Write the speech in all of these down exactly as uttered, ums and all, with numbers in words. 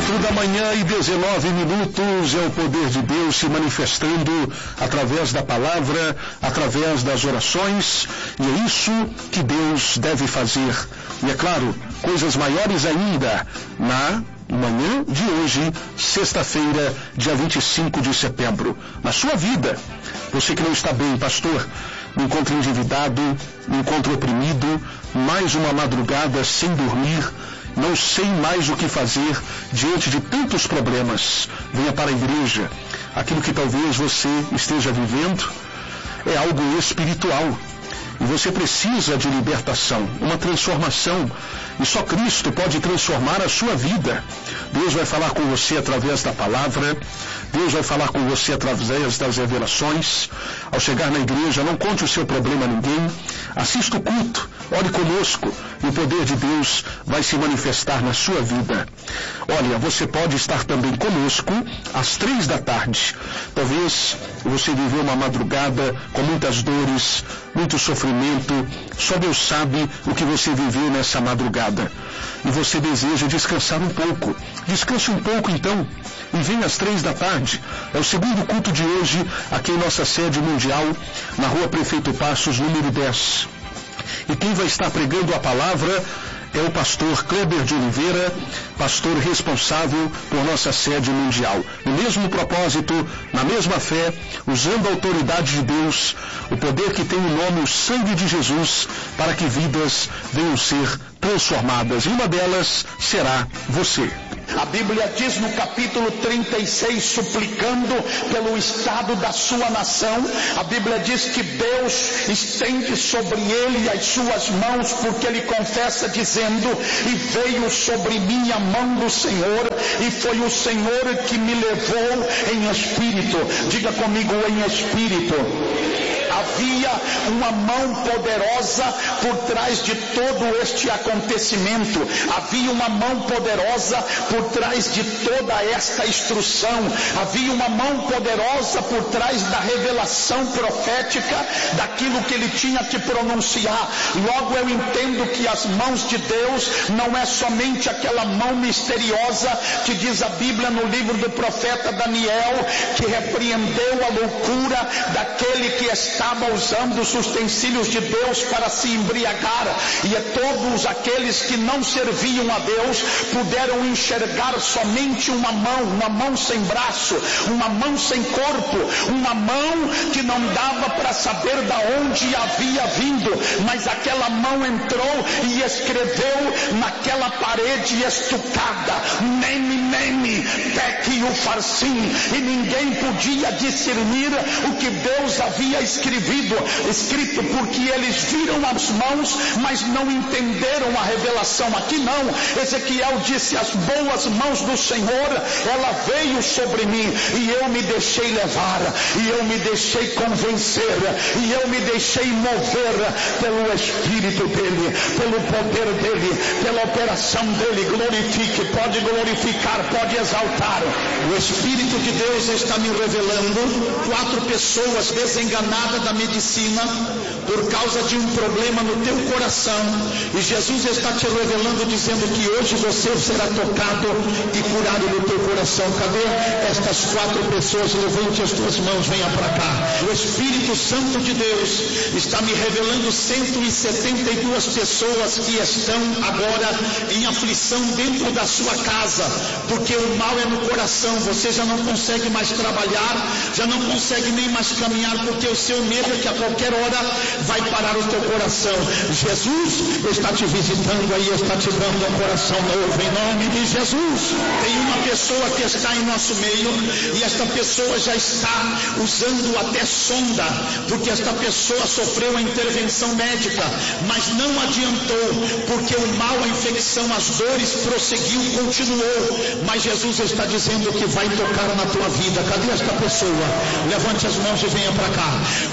Quatro da manhã e dezenove minutos, é o poder de Deus se manifestando através da palavra, através das orações, e é isso que Deus deve fazer. E é claro, coisas maiores ainda na manhã de hoje, sexta-feira, dia vinte e cinco de setembro. Na sua vida, você que não está bem, pastor, me encontra endividado, me encontra oprimido, mais uma madrugada sem dormir, não sei mais o que fazer diante de tantos problemas. Venha para a igreja. Aquilo que talvez você esteja vivendo é algo espiritual. E você precisa de libertação, uma transformação. E só Cristo pode transformar a sua vida. Deus vai falar com você através da palavra. Deus vai falar com você através das revelações. Ao chegar na igreja, não conte o seu problema a ninguém. Assista o culto, ore conosco. E o poder de Deus vai se manifestar na sua vida. Olha, você pode estar também conosco às três da tarde. Talvez você viveu uma madrugada com muitas dores, muito sofrimento. Só Deus sabe o que você viveu nessa madrugada. E você deseja descansar um pouco. Descanse um pouco então. E venha às três da tarde. É o segundo culto de hoje, aqui em nossa sede mundial, na rua Prefeito Passos, número dez. E quem vai estar pregando a palavra é o pastor Kleber de Oliveira, pastor responsável por nossa sede mundial. No mesmo propósito, na mesma fé, usando a autoridade de Deus, o poder que tem o nome, o sangue de Jesus, para que vidas venham ser transformadas. E uma delas será você. A Bíblia diz no capítulo trinta e seis, suplicando pelo estado da sua nação, a Bíblia diz que Deus estende sobre ele as suas mãos, porque ele confessa dizendo: e veio sobre mim a mão do Senhor, e foi o Senhor que me levou em espírito. Diga comigo, em espírito. Havia uma mão poderosa por trás de todo este acontecimento. Havia uma mão poderosa por trás de toda esta instrução. Havia uma mão poderosa por trás da revelação profética daquilo que ele tinha que pronunciar. Logo eu entendo que as mãos de Deus não é somente aquela mão misteriosa que diz a Bíblia no livro do profeta Daniel, que repreendeu a loucura daquele que está estava usando os utensílios de Deus para se embriagar, e é todos aqueles que não serviam a Deus puderam enxergar somente uma mão, uma mão sem braço, uma mão sem corpo, uma mão que não dava para saber da onde havia vindo, mas aquela mão entrou e escreveu naquela parede estucada: Mene, Mene, Tekel Upharsin, e ninguém podia discernir o que Deus havia escrito escrito, porque eles viram as mãos, mas não entenderam a revelação. Aqui não. Ezequiel disse: as boas mãos do Senhor, ela veio sobre mim, e eu me deixei levar, e eu me deixei convencer, e eu me deixei mover pelo Espírito dele, pelo poder dele, pela operação dele. Glorifique, pode glorificar, pode exaltar. O Espírito de Deus está me revelando quatro pessoas desenganadas da medicina por causa de um problema no teu coração, e Jesus está te revelando, dizendo que hoje você será tocado e curado no teu coração. Cadê estas quatro pessoas? Levante as tuas mãos, venha para cá. O Espírito Santo de Deus está me revelando cento e setenta e duas pessoas que estão agora em aflição dentro da sua casa, porque o mal é no coração. Você já não consegue mais trabalhar, já não consegue nem mais caminhar, porque o seu medo é que a qualquer hora vai parar o teu coração. Jesus está te visitando aí, está te dando um coração novo, em nome de Jesus. Tem uma pessoa que está em nosso meio, e esta pessoa já está usando até sonda, porque esta pessoa sofreu a intervenção médica, mas não adiantou, porque o mal, a infecção, as dores prosseguiu, continuou. Mas Jesus está dizendo que vai tocar na tua vida. Cadê esta pessoa? Levante as mãos e venha para cá. O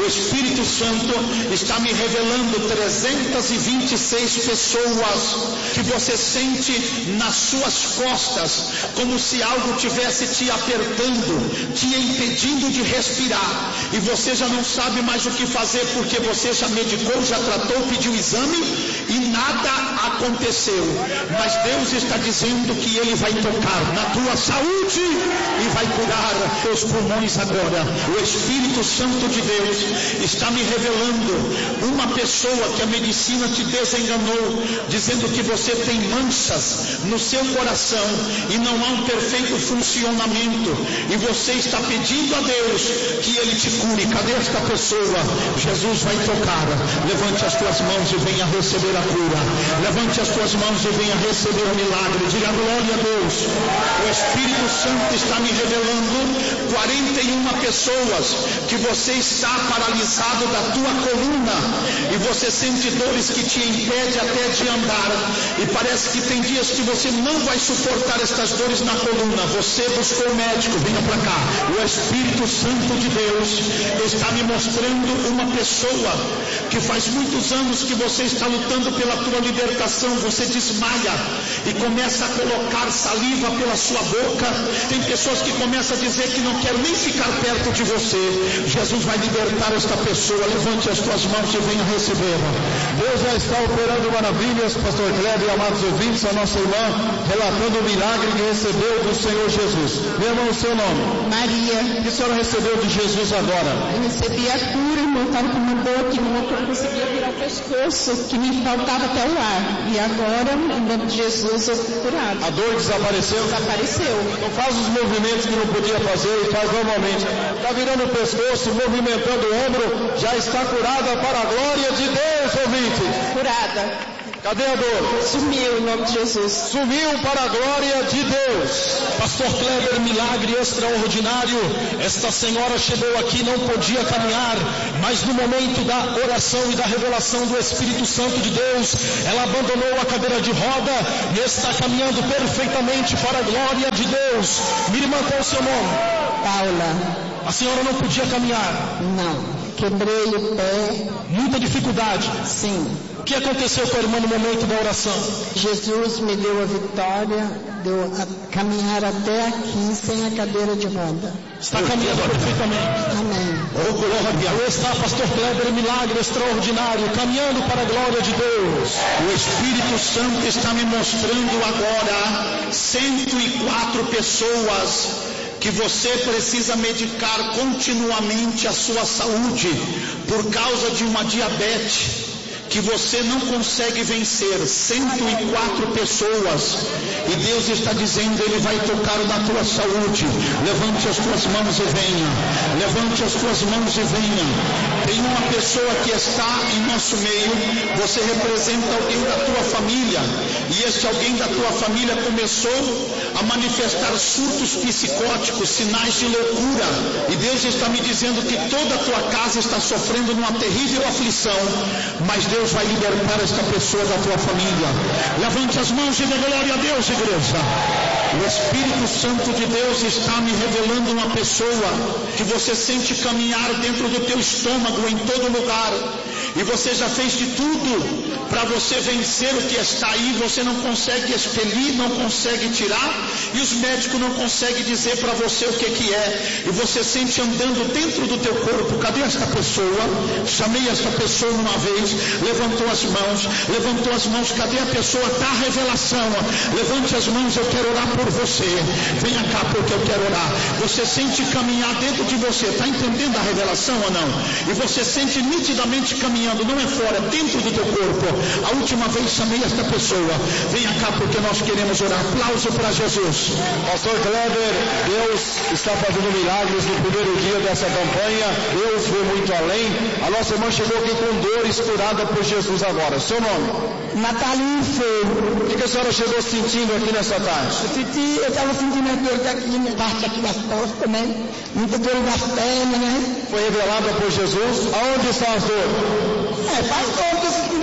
O Espírito Santo está me revelando trezentas e vinte e seis pessoas que você sente nas suas costas, como se algo tivesse te apertando, te impedindo de respirar, e você já não sabe mais o que fazer, porque você já medicou, já tratou, pediu exame e nada aconteceu. Mas Deus está dizendo que Ele vai tocar na tua saúde e vai curar teus pulmões agora. O Espírito Santo de Deus está me revelando uma pessoa que a medicina te desenganou, dizendo que você tem manchas no seu coração e não há um perfeito funcionamento, e você está pedindo a Deus que Ele te cure. Cadê esta pessoa? Jesus vai tocar. Levante as tuas mãos e venha receber a cura. Levante as tuas mãos e venha receber o milagre. Diga glória a Deus. O Espírito Santo está me revelando quarenta e uma pessoas que você está paralisado da tua coluna e você sente dores que te impedem até de andar, e parece que tem dias que você não vai suportar estas dores na coluna. Você buscou o médico, venha para cá. O Espírito Santo de Deus está me mostrando uma pessoa que faz muitos anos que você está lutando pela tua libertação. Você desmaia e começa a colocar saliva pela sua boca. Tem pessoas que começam a dizer que não querem nem ficar perto de você. Jesus vai libertar esta pessoa. Levante as tuas mãos e venha receber. Deus já está operando maravilhas, pastor Kleber e amados ouvintes. A nossa irmã relatando o milagre que recebeu do Senhor Jesus. Meu irmão, o seu nome? Maria. O que a senhora recebeu de Jesus agora? Eu recebi a cura, irmão, estava com uma dor que não conseguia virar o pescoço, que me faltava até o ar. E agora, em nome de Jesus, eu fui curado. A dor desapareceu? Desapareceu. Então faz os movimentos que não podia fazer e faz normalmente. Está virando o pescoço, movimentando o ombro, já está curada para a glória de Deus, ouvinte. Curada. Cadê a dor? Sumiu em nome de Jesus. Sumiu para a glória de Deus. Pastor Kleber, milagre extraordinário. Esta senhora chegou aqui, não podia caminhar, mas no momento da oração e da revelação do Espírito Santo de Deus, ela abandonou a cadeira de roda e está caminhando perfeitamente para a glória de Deus. Minha irmã, qual é o seu nome? Paula. A senhora não podia caminhar? Não. Quebrei o pé. Muita dificuldade? Sim. O que aconteceu com a irmã no momento da oração? Jesus me deu a vitória, deu a caminhar até aqui sem a cadeira de roda. Está caminhando perfeitamente. Amém. Oh, glória. Aí está, pastor Kleber, milagre extraordinário, caminhando para a glória de Deus. O Espírito Santo está me mostrando agora cento e quatro pessoas que você precisa medicar continuamente a sua saúde por causa de uma diabetes que você não consegue vencer. Cento e quatro pessoas, e Deus está dizendo, Ele vai tocar na tua saúde. Levante as tuas mãos e venha. Levante as tuas mãos e venha. Tem uma pessoa que está em nosso meio. Você representa alguém da tua família, e este alguém da tua família começou a manifestar surtos psicóticos, sinais de loucura, e Deus está me dizendo que toda a tua casa está sofrendo numa terrível aflição, mas Deus vai libertar esta pessoa da tua família. Levante as mãos e dê glória a Deus, igreja. O Espírito Santo de Deus está me revelando uma pessoa que você sente caminhar dentro do teu estômago, em todo lugar, e você já fez de tudo para você vencer o que está aí, você não consegue expelir, não consegue tirar, e os médicos não conseguem dizer para você o que que é, e você sente andando dentro do teu corpo. Cadê esta pessoa? Chamei esta pessoa uma vez, levantou as mãos, levantou as mãos. Cadê a pessoa? Está a revelação. Levante as mãos, eu quero orar por você. Venha cá porque eu quero orar. Você sente caminhar dentro de você, está entendendo a revelação ou não? E você sente nitidamente caminhando, não é fora, dentro do teu corpo. A última vez chamei esta pessoa. Venha cá porque nós queremos orar. Aplauso para Jesus. Pastor Kleber, Deus está fazendo milagres no primeiro dia dessa campanha. Deus foi muito além. A nossa irmã chegou aqui com dores, curada por Jesus agora. Seu nome? Natália Feio. O que, que a senhora chegou sentindo aqui nessa tarde? Eu senti, eu estava sentindo a dor daqui, na parte aqui das costas, né? Muita dor nas pernas, né? Foi revelada por Jesus. Aonde estão as dores? É, faz conta, eu sentindo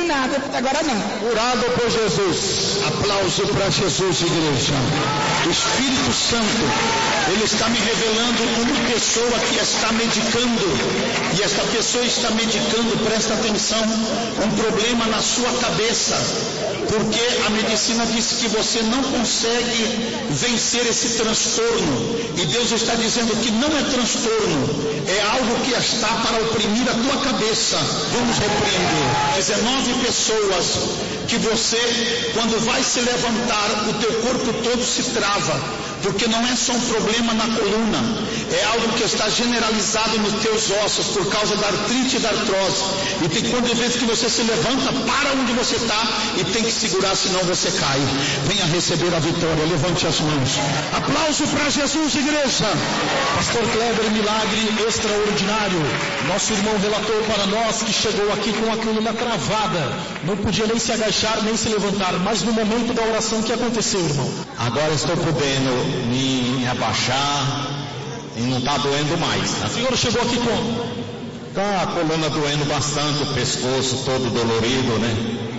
nada, agora não. Curado por Jesus. Aplauso para Jesus, igreja. O Espírito Santo, Ele está me revelando uma pessoa que está medicando, e esta pessoa está medicando, presta atenção, um problema na sua cabeça, porque a medicina disse que você não consegue vencer esse transtorno, e Deus está dizendo que não é transtorno, é algo que está para oprimir a tua cabeça. Vamos repreender. dezenove pessoas que você, quando vai se levantar, o teu corpo todo se trava, porque não é só um problema na coluna, é algo que está generalizado nos teus ossos por causa da artrite e da artrose. E tem quando vezes que você se levanta, para onde você está e tem que segurar, senão você cai. Venha receber a vitória, levante as mãos. Aplauso para Jesus, igreja. Pastor Kleber, milagre extraordinário. Nosso irmão relatou para nós que chegou aqui com a coluna travada, não podia nem se agachar nem se levantar, mas no momento da oração, o que aconteceu, irmão? Agora estou podendo me abaixar e não está doendo mais. O senhor chegou aqui como? Está a coluna doendo bastante, o pescoço todo dolorido, né?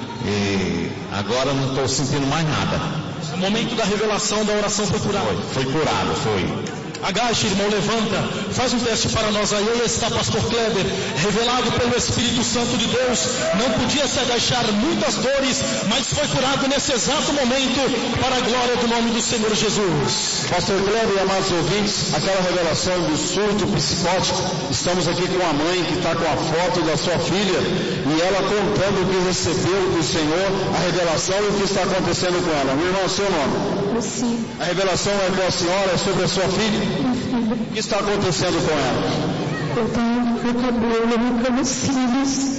E agora não estou sentindo mais nada. No momento da revelação da oração foi curado. Foi, foi curado, foi. Agache, irmão, levanta, faz um teste para nós aí. Aí está pastor Kleber, revelado pelo Espírito Santo de Deus, não podia se agachar, muitas dores, mas foi curado nesse exato momento, para a glória do nome do Senhor Jesus. Pastor Kleber e amados ouvintes, aquela revelação do surto psicótico, estamos aqui com a mãe que está com a foto da sua filha, e ela contando o que recebeu do Senhor, a revelação e o que está acontecendo com ela. Meu irmão, seu nome? Sim. A revelação é com a senhora, é sobre a sua filha? O que está acontecendo com ela? Eu tenho meu cabelo, meus cílios,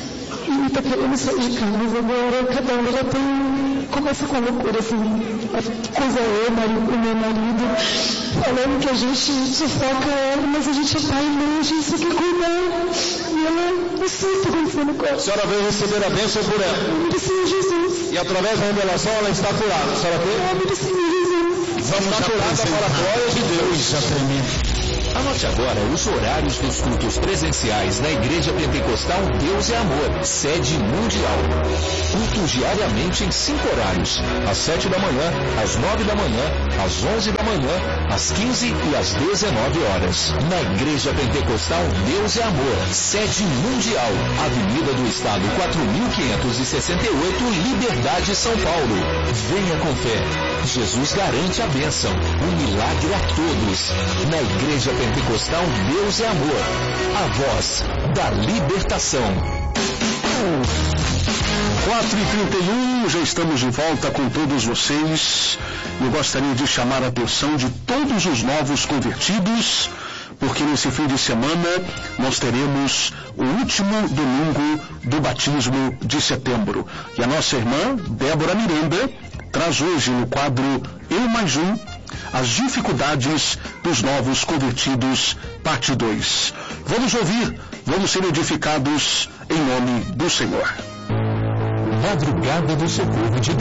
e está querendo sair de casa agora. Cada um já tem. Começa com a loucura, assim. A coisa é, o meu marido, falando que a gente sufoca ela, mas a gente é pai e mãe, a gente só quer cuidar. E ela não sei o que está acontecendo com ela. A senhora veio receber a bênção por ela. Em nome do Senhor Jesus. E através da revelação ela está curada. A senhora crê? Em nome do Senhor Jesus. Vamos está curada para a glória de Deus. Já termina. Anote agora os horários dos cultos presenciais na Igreja Pentecostal Deus é Amor, sede mundial. Cultos diariamente em cinco horários: às sete da manhã, às nove da manhã, às onze da manhã, às quinze e às dezenove horas. Na Igreja Pentecostal Deus é Amor, sede mundial, Avenida do Estado quatro mil quinhentos e sessenta e oito, Liberdade, São Paulo. Venha com fé. Jesus garante a bênção, um milagre a todos. Na Igreja Pentecostal Deus é Amor, a voz da libertação. quatro e trinta e um, já estamos de volta com todos vocês. Eu gostaria de chamar a atenção de todos os novos convertidos, porque nesse fim de semana nós teremos o último domingo do batismo de setembro. E a nossa irmã Débora Miranda traz hoje no quadro Eu Mais Um as dificuldades dos novos convertidos, parte dois. Vamos ouvir, vamos ser edificados em nome do Senhor. Madrugada do Socorro de